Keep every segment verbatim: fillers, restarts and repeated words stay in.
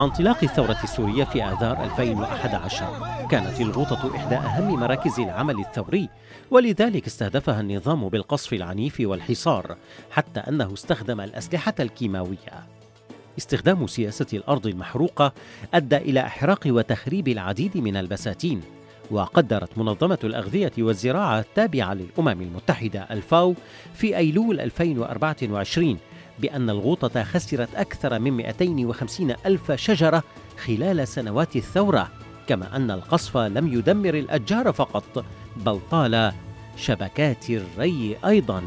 انطلاق الثورة السورية في آذار ألفين وأحد عشر كانت الغوطة إحدى أهم مراكز العمل الثوري، ولذلك استهدفها النظام بالقصف العنيف والحصار، حتى أنه استخدم الأسلحة الكيماوية. استخدام سياسة الأرض المحروقة أدى إلى إحراق وتخريب العديد من البساتين. وقدرت منظمة الأغذية والزراعة التابعة للأمم المتحدة الفاو في أيلول ألفين وأربعة وعشرين بأن الغوطة خسرت أكثر من مئتين وخمسين ألف شجرة خلال سنوات الثورة، كما أن القصف لم يدمر الأشجار فقط بل طال شبكات الري أيضاً.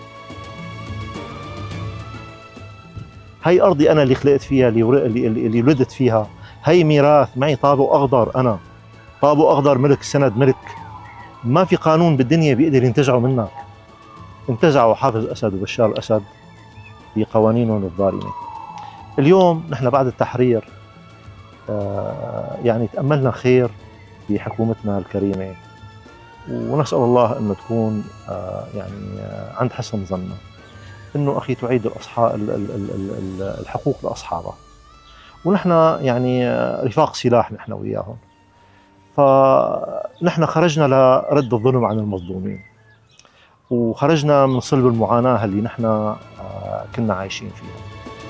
هاي أرضي أنا اللي خلقت فيها، اللي اللي ولدت فيها، هاي ميراث معي طابو أخضر، أنا طابو أخضر ملك، سند ملك، ما في قانون بالدنيا بيقدر ينتزعه منك. انتزعوا حافظ أسد وبشار الأسد بقوانينهم الظالمة. اليوم نحن بعد التحرير آه يعني تأملنا خير في حكومتنا الكريمة، ونسأل الله أن تكون آه يعني آه عند حسن ظننا، أنه أخي تعيد الأصحاب الحقوق لأصحابها، ونحن يعني رفاق سلاح نحن وياهم. فنحن خرجنا لرد الظلم عن المظلومين، وخرجنا من صلب المعاناة اللي نحن كنا عايشين فيها.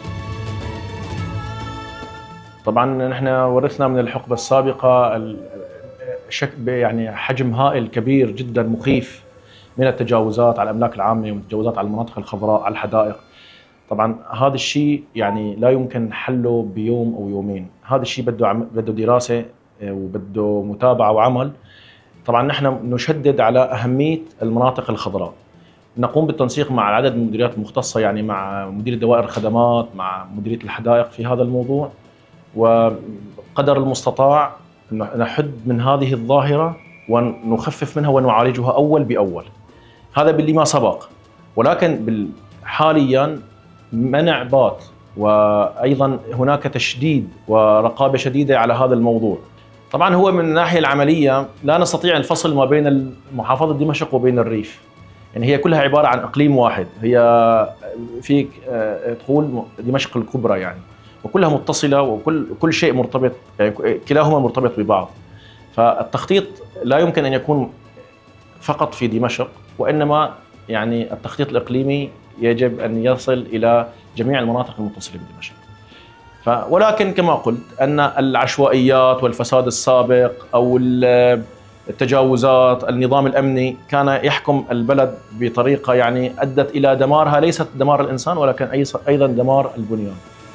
طبعا نحن ورثنا من الحقبة السابقة يعني حجم هائل كبير جدا مخيف من التجاوزات على الأملاك العامة والتجاوزات على المناطق الخضراء، على الحدائق. طبعا هذا الشيء يعني لا يمكن حله بيوم أو يومين، هذا الشيء بده عم... بده دراسة وبده متابعة وعمل. طبعا نحن نشدد على أهمية المناطق الخضراء، نقوم بالتنسيق مع العدد من المديريات المختصة، يعني مع مدير دوائر الخدمات، مع مديرية الحدائق في هذا الموضوع، وقدر المستطاع نحد من هذه الظاهرة ونخفف منها ونعالجها أول بأول. هذا باللي ما سبق، ولكن حاليا منع بات، وأيضا هناك تشديد ورقابة شديدة على هذا الموضوع. طبعا هو من الناحية العملية لا نستطيع الفصل ما بين محافظة دمشق وبين الريف، يعني هي كلها عبارة عن إقليم واحد، هي فيك تقول دمشق الكبرى يعني، وكلها متصلة، وكل كل شيء مرتبط، يعني كلاهما مرتبط ببعض. فالتخطيط لا يمكن أن يكون فقط في دمشق، وإنما يعني التخطيط الإقليمي يجب أن يصل إلى جميع المناطق المتصلة بدمشق. ولكن كما قلت أن العشوائيات والفساد السابق أو التجاوزات، النظام الأمني كان يحكم البلد بطريقة يعني أدت إلى دمارها، ليست دمار الإنسان ولكن أيضا دمار البنيان.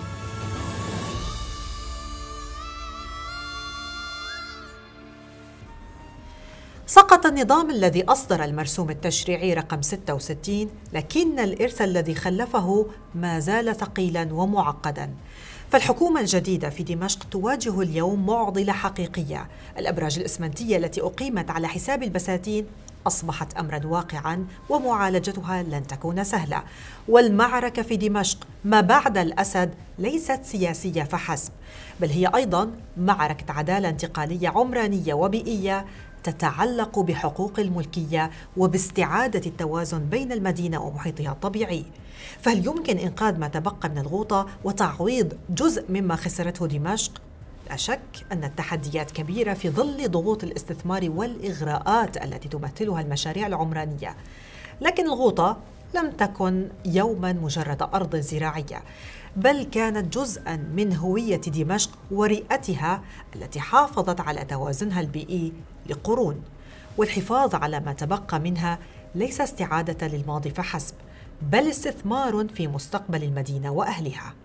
سقط النظام الذي أصدر المرسوم التشريعي رقم ستة وستين، لكن الإرث الذي خلفه ما زال ثقيلا ومعقدا. فالحكومة الجديدة في دمشق تواجه اليوم معضلة حقيقية. الأبراج الإسمنتية التي أقيمت على حساب البساتين أصبحت أمرا واقعا، ومعالجتها لن تكون سهلة. والمعركة في دمشق ما بعد الأسد ليست سياسية فحسب، بل هي أيضا معركة عدالة انتقالية عمرانية وبيئية تتعلق بحقوق الملكية وباستعادة التوازن بين المدينة ومحيطها الطبيعي. فهل يمكن إنقاذ ما تبقى من الغوطة وتعويض جزء مما خسرته دمشق؟ لا شك أن التحديات كبيرة في ظل ضغوط الاستثمار والإغراءات التي تمثلها المشاريع العمرانية. لكن الغوطة لم تكن يوما مجرد أرض زراعية، بل كانت جزءا من هوية دمشق ورئتها التي حافظت على توازنها البيئي لقرون. والحفاظ على ما تبقى منها ليس استعادة للماضي فحسب، بل استثمار في مستقبل المدينة وأهلها.